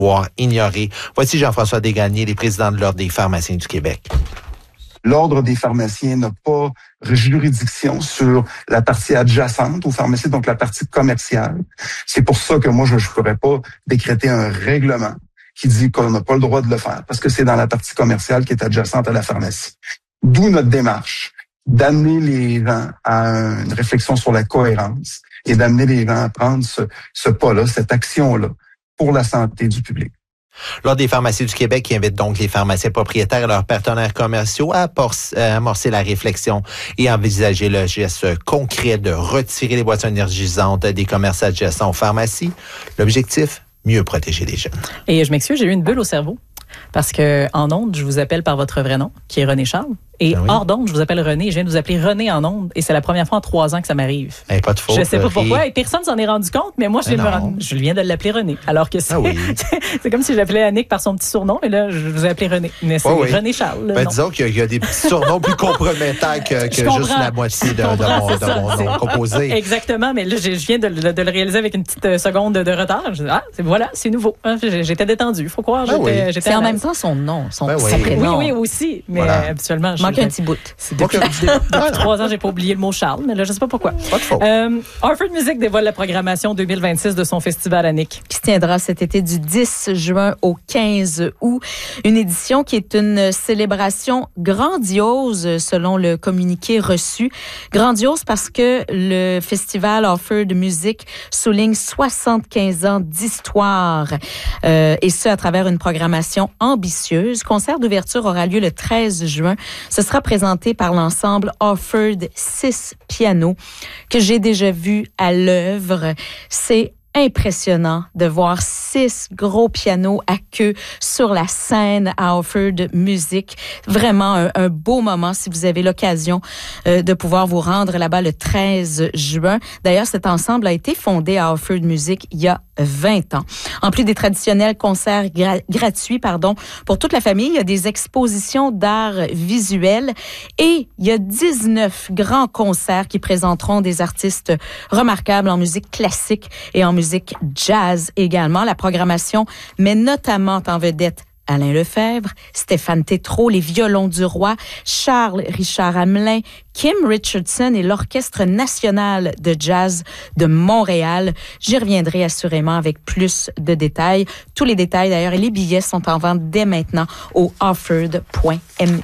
voire ignorés. Voici Jean-François Desgagnés, les présidents de l'Ordre des pharmaciens du Québec. L'Ordre des pharmaciens n'a pas juridiction sur la partie adjacente aux pharmacies, donc la partie commerciale. C'est pour ça que moi, je ne pourrais pas décréter un règlement qui dit qu'on n'a pas le droit de le faire, parce que c'est dans la partie commerciale qui est adjacente à la pharmacie. D'où notre démarche d'amener les gens à une réflexion sur la cohérence et d'amener les gens à prendre ce pas-là, cette action-là pour la santé du public. L'Ordre des pharmaciens du Québec qui invite donc les pharmaciens propriétaires et leurs partenaires commerciaux à amorcer la réflexion et envisager le geste concret de retirer les boissons énergisantes des commerces adjacents aux pharmacies. L'objectif, mieux protéger les jeunes. Et je m'excuse, j'ai eu une bulle au cerveau parce que en ondes, je vous appelle par votre vrai nom, qui est René Charles. Et hors d'onde, je vous appelle René. Je viens de vous appeler René en onde. Et c'est la première fois en 3 ans que ça m'arrive. Pas de faute. Je sais pas pourquoi. Et personne s'en est rendu compte, mais moi, je viens de l'appeler René. Alors que c'est, c'est comme si j'appelais Annick par son petit surnom. Mais là, je vous ai appelé René. Mais c'est René Charles. Disons qu'il y a des petits surnoms plus compromettants que juste la moitié de mon nom composé. Exactement. Mais là, je viens de le réaliser avec une petite seconde de retard. Je dis, voilà, c'est nouveau. J'étais détendu. Il faut croire. J'étais c'est en même temps son nom, son prénom. Oui, aussi. Mais habituellement, manque un petit bout. Depuis 3 ans, j'ai pas oublié le mot Charles, mais là, je sais pas pourquoi. Harford Music dévoile la programmation 2026 de son festival Annick. Qui se tiendra cet été du 10 juin au 15 août. Une édition qui est une célébration grandiose, selon le communiqué reçu. Grandiose parce que le festival Harford Music souligne 75 ans d'histoire. Et ce, à travers une programmation ambitieuse. Concert d'ouverture aura lieu le 13 juin. Ce sera présenté par l'ensemble Harford 6 pianos que j'ai déjà vu à l'œuvre. C'est impressionnant de voir 6 gros pianos à queue sur la scène à Harford Music. Vraiment un beau moment si vous avez l'occasion de pouvoir vous rendre là-bas le 13 juin. D'ailleurs, cet ensemble a été fondé à Harford Music il y a 20 ans. En plus des traditionnels concerts gratuits, pour toute la famille, il y a des expositions d'art visuel et il y a 19 grands concerts qui présenteront des artistes remarquables en musique classique et en musique jazz également. La programmation met notamment en vedette Alain Lefebvre, Stéphane Tétrault, les violons du roi, Charles Richard Hamelin, Kim Richardson et l'Orchestre national de jazz de Montréal. J'y reviendrai assurément avec plus de détails. Tous les détails d'ailleurs et les billets sont en vente dès maintenant au harford.mu.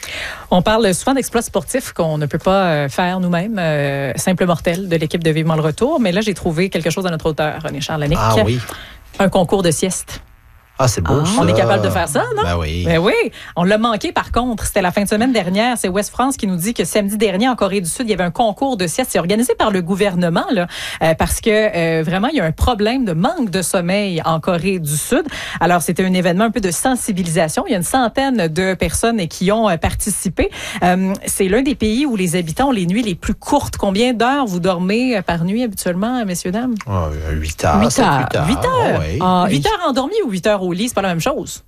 On parle souvent d'exploits sportifs qu'on ne peut pas faire nous-mêmes, simple mortel de l'équipe de Vivement le Retour. Mais là, j'ai trouvé quelque chose à notre auteur, René Charles Annick. Ah oui. Un concours de sieste. Ah, c'est beau, ça. On est capable de faire ça, non? Ben oui. Ben oui. On l'a manqué, par contre. C'était la fin de semaine dernière. C'est Ouest France qui nous dit que samedi dernier, en Corée du Sud, il y avait un concours de sieste. C'est organisé par le gouvernement, là, parce que vraiment, il y a un problème de manque de sommeil en Corée du Sud. Alors, c'était un événement un peu de sensibilisation. Il y a une centaine de personnes qui ont participé. C'est l'un des pays où les habitants ont les nuits les plus courtes. Combien d'heures vous dormez par nuit habituellement, messieurs, dames? 8 heures. 8 heures. 8 heures. Oui. 8 heures endormies ou 8 heures au lit, c'est pas la même chose.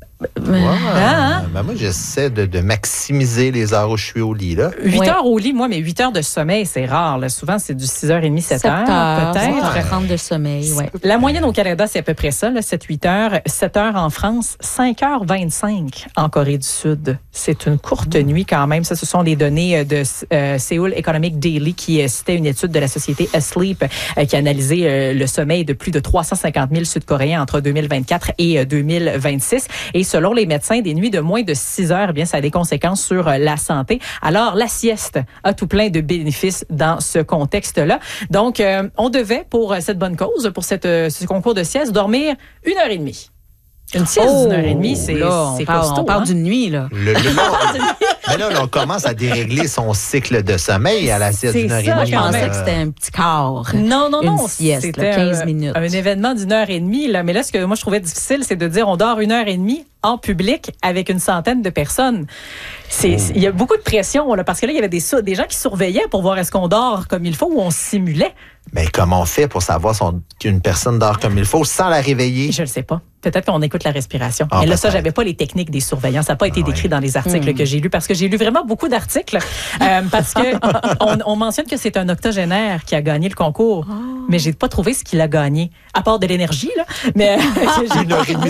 Ben moi, j'essaie de maximiser les heures où je suis au lit. 8 heures au lit, moi, mais 8 heures de sommeil, c'est rare. Là. Souvent, c'est du 6h30, 7h, peut-être. 30 de sommeil, oui. La moyenne au Canada, c'est à peu près ça, 7-8 heures. 7 heures en France, 5h25 en Corée du Sud. C'est une courte nuit quand même. Ça, ce sont les données de Seoul Economic Daily qui citait une étude de la société Sleep qui a analysé le sommeil de plus de 350 000 Sud-Coréens entre 2024 et 2026. Et selon les médecins, des nuits de moins de 6 heures, eh bien, ça a des conséquences sur la santé. Alors, la sieste a tout plein de bénéfices dans ce contexte-là. Donc, on devait, pour cette bonne cause, pour ce concours de sieste, dormir 1h30. Une sieste d'1h30, c'est costaud. On parle d'une nuit, là. Mais là, on commence à dérégler son cycle de sommeil à la sieste d'1h30. Je pensais que c'était un petit quart. Non. Une sieste, c'était 15 minutes. Un événement d'1h30. Là. Mais là, ce que moi, je trouvais difficile, c'est de dire on dort 1h30 en public avec une centaine de personnes. Il y a beaucoup de pression, là, parce que là, il y avait des gens qui surveillaient pour voir est-ce qu'on dort comme il faut ou on simulait. Mais comment on fait pour savoir qu'une personne dort comme il faut sans la réveiller? Je ne sais pas. Peut-être qu'on écoute la respiration. Ah, mais là, peut-être. ça, j'avais pas les techniques des surveillants. Ça n'a pas été décrit dans les articles que j'ai lus, parce que j'ai lu vraiment beaucoup d'articles. Parce que on mentionne que c'est un octogénaire qui a gagné le concours, mais j'ai pas trouvé ce qu'il a gagné, à part de l'énergie, là. Mais